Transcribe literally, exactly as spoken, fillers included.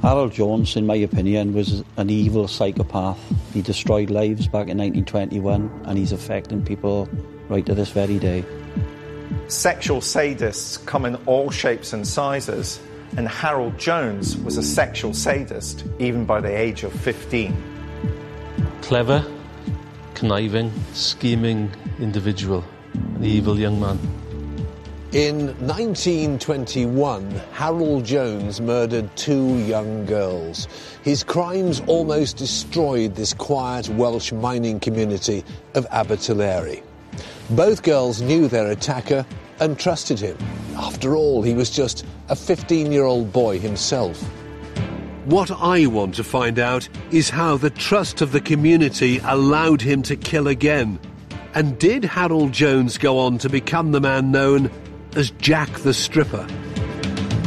Harold Jones, in my opinion, was an evil psychopath. He destroyed lives back in nineteen twenty-one, and he's affecting people right to this very day. Sexual sadists come in all shapes and sizes, and Harold Jones was a sexual sadist even by the age of fifteen. Clever, conniving, scheming individual, an evil young man. In nineteen twenty-one, Harold Jones murdered two young girls. His crimes almost destroyed this quiet Welsh mining community of Abertillery. Both girls knew their attacker and trusted him. After all, he was just a fifteen-year-old boy himself. What I want to find out is how the trust of the community allowed him to kill again. And did Harold Jones go on to become the man known as Jack the Stripper?